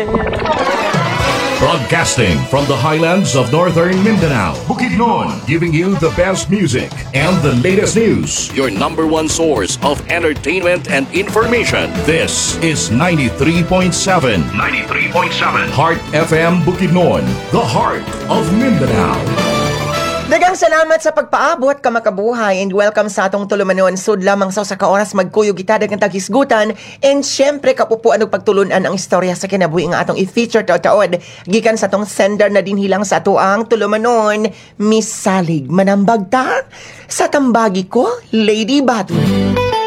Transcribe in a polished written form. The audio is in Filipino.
Broadcasting from the highlands of northern Mindanao, Bukidnon, giving you the best music and the latest news. Your number one source of entertainment and information. This is 93.7. 93.7. Heart FM Bukidnon, the heart of Mindanao. Dagang salamat sa pagpaabot ka makabuhay and welcome sa atong tulumanon. Sud lamang sa ka oras magkuyog kita dagang taghisgutan and syempre kapupuan og pagtulunan ang istorya sa kinabuhi nga atong i-feature taod gikan sa atong sender na dinhilang sa ato ang tulumanon, Miss Salig. Manambag ta sa tambagi ko, Lady Batu.